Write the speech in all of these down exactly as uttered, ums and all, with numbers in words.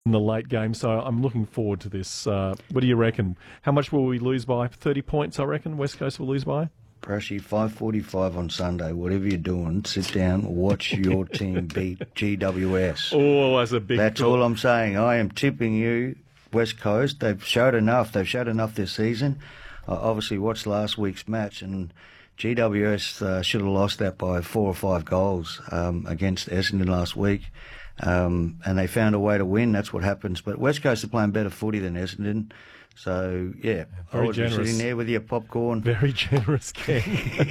in the late game, so I'm looking forward to this. Uh, what do you reckon? How much will we lose by? thirty points, I reckon, West Coast will lose by? Brashy, five forty-five on Sunday. Whatever you're doing, sit down, watch your team beat G W S. Oh, that's a big... That's call. all I'm saying. I am tipping you, West Coast. They've showed enough. They've showed enough this season. I obviously watched last week's match, and G W S uh, should have lost that by four or five goals um, against Essendon last week. Um, and they found a way to win. That's what happens. But West Coast are playing better footy than Essendon. So, yeah, Very I would generous. be sitting there with your popcorn. Very generous, Ken.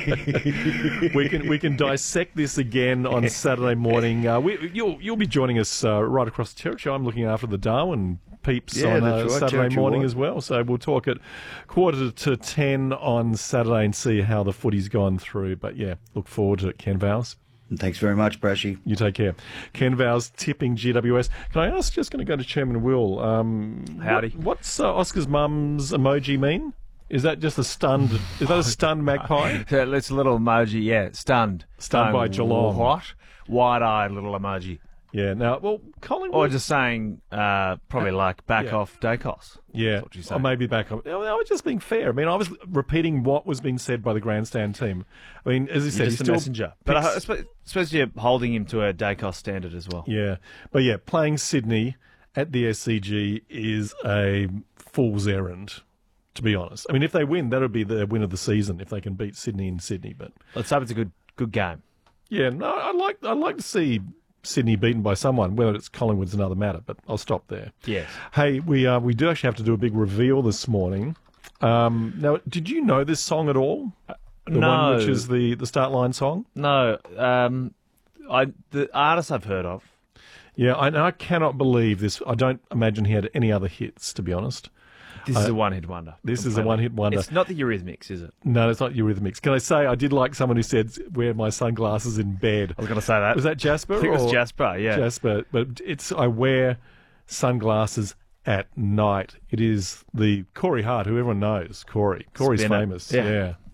we can we can dissect this again on Saturday morning. Uh, we, you'll you'll be joining us uh, right across the territory. I'm looking after the Darwin peeps Yeah, on uh, that's right, Saturday Territory morning White. as well. So we'll talk at quarter to ten on Saturday and see how the footy's gone through. But yeah, look forward to it, Ken Vowles. Thanks very much, Brashy. You take care. Ken Vowles tipping G W S. Can I ask, just going to go to Chairman Will, um, Howdy. What, what's uh, Oscar's mum's emoji mean? Is that just a stunned, is that a stunned magpie? It's a little emoji, yeah, stunned. Stunned by Going, Geelong. What? Wide-eyed little emoji. Yeah, now, well, Collingwood... Or just saying, uh, probably like, back Yeah. off Dacos. Yeah, That's what you say. or maybe back up. I was just being fair. I mean, I was repeating what was being said by the grandstand team. I mean, as he said, You're he's just a still messenger. But I, picks- I suppose- suppose you're holding him to a Dacos standard as well. Yeah, but yeah, playing Sydney at the S C G is a fool's errand, to be honest. I mean, if they win, that would be the win of the season if they can beat Sydney in Sydney. But Let's hope it's a good good game. yeah, no, I'd like I'd like to see Sydney beaten by someone. Whether it's Collingwood's another matter. But I'll stop there. Yes. Hey, we uh, we do actually have to do a big reveal this morning. Um, now, did you know this song at all? The No. one which is the, the start line song? No, um, I the artist I've heard of. Yeah, I, I cannot believe this. I don't imagine he had any other hits, to be honest. This Uh, is a one-hit wonder. This is a completely. one-hit wonder. It's not the Eurythmics, is it? No, it's not Eurythmics. Can I say, I did like someone who said, wear my sunglasses in bed. I was going to say that. Was that Jasper? I think it was or- Jasper, yeah. Jasper, but it's, I wear sunglasses at night. It is the Corey Hart, who everyone knows. Corey. Corey's Spinner. famous. Yeah. yeah.